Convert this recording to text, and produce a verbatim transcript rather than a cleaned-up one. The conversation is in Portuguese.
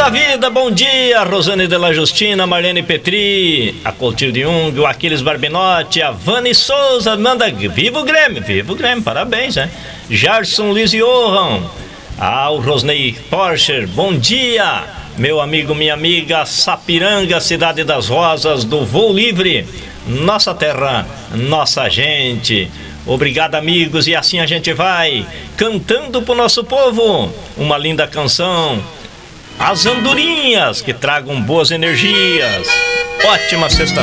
da vida, bom dia, Rosane de la Justina, Marlene Petri, a Clotilde Jung, o Aquiles Barbinotti, a Vani Souza, manda viva o Grêmio, viva o Grêmio, parabéns, né? Jarson Luiz Johan, ah, o Rosnei Porscher, bom dia, meu amigo, minha amiga, Sapiranga, Cidade das Rosas, do Voo Livre, nossa terra, nossa gente. Obrigado, amigos, e assim a gente vai cantando pro nosso povo uma linda canção, as andorinhas que tragam boas energias. Ótima sexta